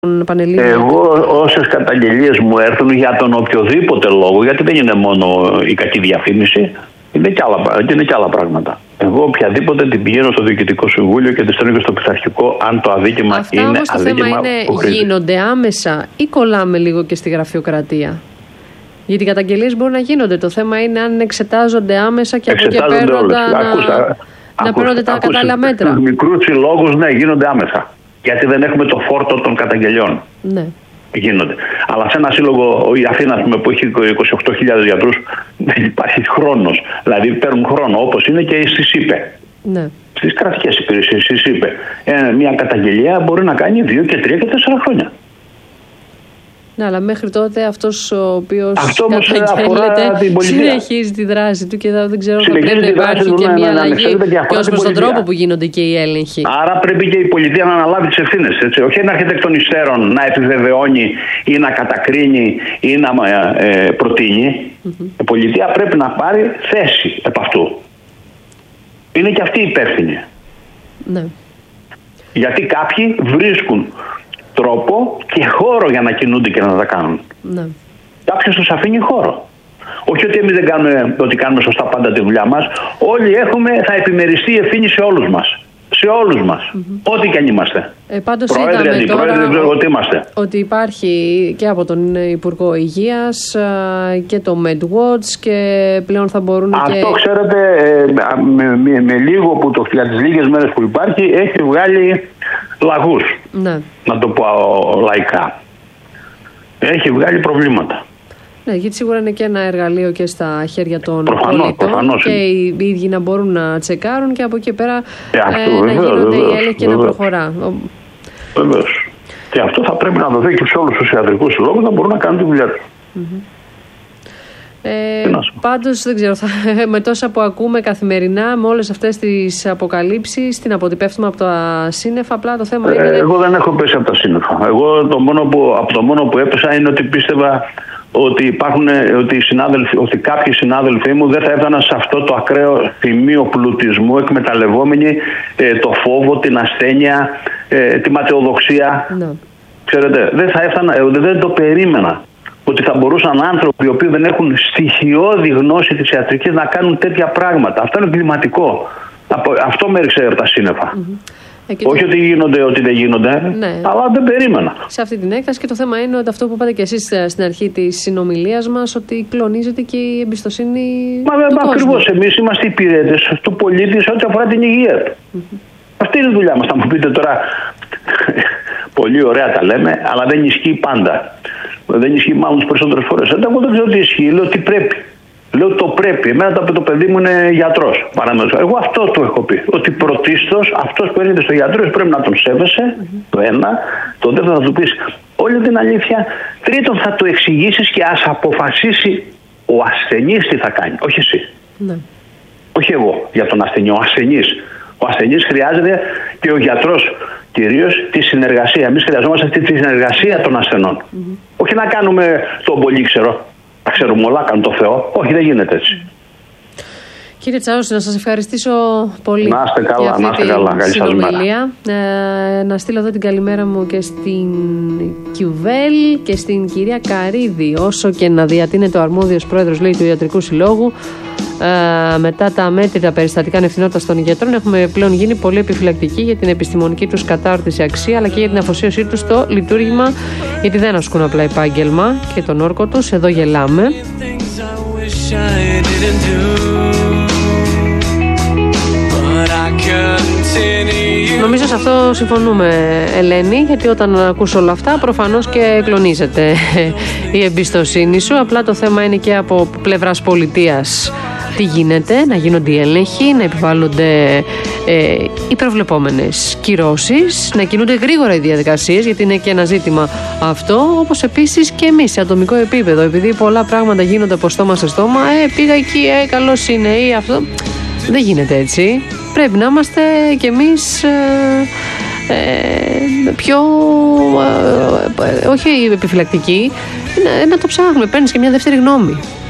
Εγώ όσες καταγγελίες μου έρθουν για τον οποιοδήποτε λόγο, γιατί δεν είναι μόνο η κακή διαφήμιση, είναι και άλλα πράγματα. Εγώ οποιαδήποτε την πηγαίνω στο Διοικητικό Συμβούλιο και τη στέλνω και στο Πειθαρχικό, αν το αδίκημα αυτά είναι όμως αδίκημα. Το θέμα είναι, γίνονται άμεσα ή κολλάμε λίγο και στη γραφειοκρατία? Γιατί οι καταγγελίες μπορούν να γίνονται. Το θέμα είναι αν εξετάζονται άμεσα και από εκεί παίρνονται να παίρνονται τα κατάλληλα μέτρα. Στους μικρούς συλλόγους, ναι, γίνονται άμεσα. Γιατί δεν έχουμε το φόρτο των καταγγελιών. Ναι. Γίνονται. Αλλά σε ένα σύλλογο, η Αθήνα που έχει 28.000 γιατρούς, δεν υπάρχει χρόνος. Δηλαδή παίρνουν χρόνο, όπως είναι και στη ΣΥΠΕ. Ναι. Στις κρατικές υπηρεσίες, στη ΣΥΠΕ. Μια καταγγελία μπορεί να κάνει 2 και 3 και 4 χρόνια. Ναι, αλλά μέχρι τότε αυτός ο οποίος καταγγέλλεται συνεχίζει τη δράση του και δεν ξέρω αν πρέπει να υπάρχει και μια αλλαγή και ως προς τον τρόπο που γίνονται και οι έλεγχοι. Άρα πρέπει και η πολιτεία να αναλάβει τις ευθύνες. Έτσι. Όχι να έρχεται εκ των υστέρων να επιβεβαιώνει ή να κατακρίνει ή να προτείνει. Η πολιτεία πρέπει να πάρει θέση επ' αυτού. Είναι και αυτή υπεύθυνη. Ναι. Γιατί κάποιοι βρίσκουν τρόπο και χώρο για να κινούνται και να τα κάνουν. Ναι. Κάποιος τους αφήνει χώρο. Όχι ότι εμείς δεν κάνουμε ότι κάνουμε σωστά πάντα τη δουλειά μας. Όλοι θα επιμεριστεί η ευθύνη σε όλους μας. Σε όλους μας. Ό,τι και αν είμαστε. Πάντως πρόεδροι, αντιπρόεδροι, δεν ξέρω τι είμαστε. Ότι υπάρχει και από τον Υπουργό Υγείας και το MedWatch και πλέον θα μπορούν αυτό ξέρετε, με λίγο για τις λίγες μέρες που υπάρχει, έχει βγάλει λαγούς. Ναι. Να το πω λαϊκά. Έχει βγάλει προβλήματα. Ναι, γιατί σίγουρα είναι και ένα εργαλείο και στα χέρια των πολιτών και οι ίδιοι να μπορούν να τσεκάρουν και από εκεί πέρα να γίνονται οι έλεγχοι και να προχωρά. Βεβαίως. Και αυτό θα πρέπει να δοθεί και σε όλους τους ιατρικούς συλλόγους να μπορούν να κάνουν τη δουλειά τους. Πάντως δεν ξέρω, με τόσα που ακούμε καθημερινά, με όλες αυτές τις αποκαλύψεις, την αποτυπεύουμε από τα σύννεφα. Απλά το θέμα είναι. Εγώ δεν έχω πέσει από τα σύννεφα. Εγώ το μόνο που έπεσα είναι ότι πίστευα ότι ότι κάποιοι συνάδελφοί μου δεν θα έφταναν σε αυτό το ακραίο σημείο πλουτισμού, εκμεταλλευόμενοι το φόβο, την ασθένεια, τη ματαιοδοξία. Ναι. Ξέρετε, δεν θα έφτανα, δεν το περίμενα. Ότι θα μπορούσαν άνθρωποι οι οποίοι δεν έχουν στοιχειώδη γνώση της ιατρικής να κάνουν τέτοια πράγματα. Αυτό είναι κλιματικό. Αυτό με έριξε από τα σύννεφα. Όχι ότι γίνονται, ότι δεν γίνονται, αλλά δεν περίμενα. Σε αυτή την έκταση και το θέμα είναι ότι αυτό που είπατε και εσείς στην αρχή της συνομιλίας μας, ότι κλονίζεται και η εμπιστοσύνη του κόσμου. Ακριβώς, εμείς είμαστε υπηρέτες του πολίτη σε ό,τι αφορά την υγεία του. Αυτή είναι η δουλειά μας. Θα μου πείτε τώρα, πολύ ωραία τα λέμε, αλλά δεν ισχύει πάντα. Δεν ισχύει μάλλον τις περισσότερες φορές. Εγώ δεν ξέρω τι ισχύει, λέω τι πρέπει. Λέω το πρέπει. Εμένα το παιδί μου είναι γιατρός. Εγώ αυτό του έχω πει. Ότι πρωτίστως αυτός που έρχεται στο γιατρό πρέπει να τον σέβεσαι. Το ένα. Το δεύτερο θα του πεις όλη την αλήθεια. Τρίτον θα του εξηγήσεις και ας αποφασίσει ο ασθενής τι θα κάνει. Όχι εσύ. Ναι. Όχι εγώ για τον ασθενή. Ο ασθενής. Ο ασθενής χρειάζεται και ο γιατρός κυρίως τη συνεργασία. Εμείς χρειαζόμαστε αυτή τη συνεργασία των ασθενών. Όχι να κάνουμε τον πολύ ξέρω. Να ξέρουμε όλα, κάνουν το Θεό. Όχι, δεν γίνεται έτσι. Κύριε Τσάωση, να σας ευχαριστήσω πολύ. Να είστε καλά, να είστε καλά. Καλή σας μέρα. Να στείλω εδώ την καλημέρα μου και στην Κιουβέλ και στην κυρία Καρίδη. Όσο και να διατείνεται ο αρμόδιος πρόεδρος, λέει, του Ιατρικού Συλλόγου, μετά τα αμέτρητα περιστατικά ανευθυνότητας των ηγετρών, έχουμε πλέον γίνει πολύ επιφυλακτικοί για την επιστημονική τους κατάρτιση αξία, αλλά και για την αφοσίωσή τους στο λειτουργήμα, γιατί δεν ασκούν απλά επάγγελμα και τον όρκο τους. Εδώ γελάμε. Νομίζω σε αυτό συμφωνούμε, Ελένη, γιατί όταν ακούς όλα αυτά προφανώς και κλονίζεται η εμπιστοσύνη σου. Απλά το θέμα είναι και από πλευράς πολιτείας τι γίνεται, να γίνονται οι έλεγχοι, να επιβάλλονται οι προβλεπόμενες κυρώσεις, να κινούνται γρήγορα οι διαδικασίες, γιατί είναι και ένα ζήτημα αυτό, όπως επίσης και εμείς σε ατομικό επίπεδο, επειδή πολλά πράγματα γίνονται από στόμα σε στόμα, πήγα εκεί, καλώς είναι ή αυτό. Δεν γίνεται έτσι. Πρέπει να είμαστε κι εμείς πιο όχι επιφυλακτικοί, να το ψάχνουμε, παίρνεις και μια δεύτερη γνώμη.